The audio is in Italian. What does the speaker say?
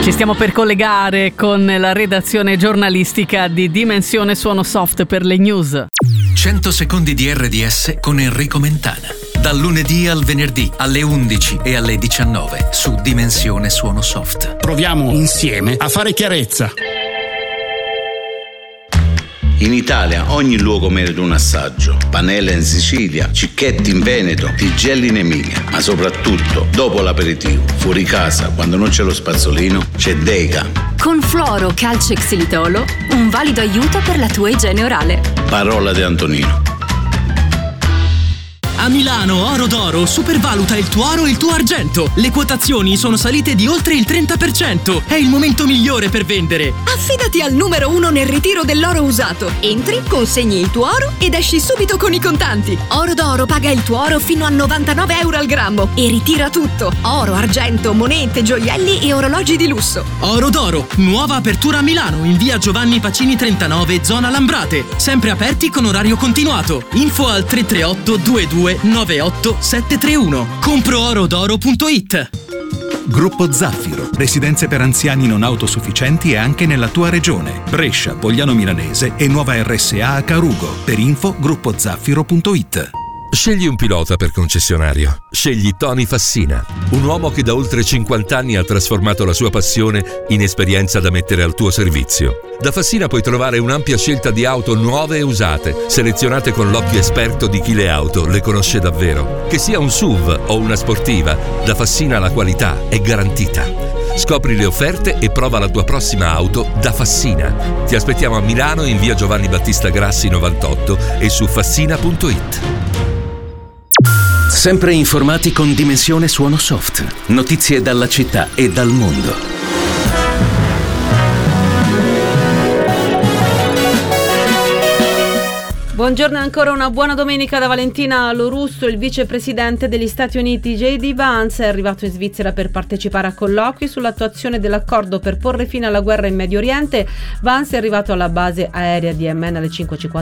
Ci stiamo per collegare con la redazione giornalistica di Dimensione Suono Soft per le news. 100 secondi di RDS con Enrico Mentana. Dal lunedì al venerdì alle 11 e alle 19 su Dimensione Suono Soft. Proviamo insieme a fare chiarezza. In Italia ogni luogo merita un assaggio. Panella in Sicilia, Cicchetti in Veneto, Tigelli in Emilia. Ma soprattutto, dopo l'aperitivo, fuori casa, quando non c'è lo spazzolino, c'è Dega. Con Fluoro Calcio e Xilitolo, un valido aiuto per la tua igiene orale. Parola di Antonino. A Milano Oro d'Oro supervaluta il tuo oro e il tuo argento. Le quotazioni sono salite di oltre il 30%. È il momento migliore per vendere. Affidati al numero 1 nel ritiro dell'oro usato. Entri, consegni il tuo oro ed esci subito con i contanti. Oro d'Oro paga il tuo oro fino a 99 euro al grammo e ritira tutto. Oro, argento, monete, gioielli e orologi di lusso. Oro d'Oro, nuova apertura a Milano in via Giovanni Pacini 39, zona Lambrate. Sempre aperti con orario continuato. Info al 338 22 98 731. Compro-orodoro.it. Gruppo Zaffiro, residenze per anziani non autosufficienti e anche nella tua regione. Brescia, Pogliano Milanese e nuova RSA a Carugo. Per info gruppozaffiro.it. Scegli un pilota per concessionario. Scegli Tony Fassina, un uomo che da oltre 50 anni ha trasformato la sua passione in esperienza da mettere al tuo servizio. Da Fassina puoi trovare un'ampia scelta di auto nuove e usate, selezionate con l'occhio esperto di chi le auto le conosce davvero. Che sia un SUV o una sportiva, da Fassina la qualità è garantita. Scopri le offerte e prova la tua prossima auto da Fassina. Ti aspettiamo a Milano in via Giovanni Battista Grassi 98 e su fassina.it. Sempre informati con Dimensione Suono Soft. Notizie dalla città e dal mondo. Buongiorno e ancora una buona domenica da Valentina Lorusso. Il vicepresidente degli Stati Uniti J.D. Vance è arrivato in Svizzera per partecipare a colloqui sull'attuazione dell'accordo per porre fine alla guerra in Medio Oriente. Vance è arrivato alla base aerea di Amman alle 5:50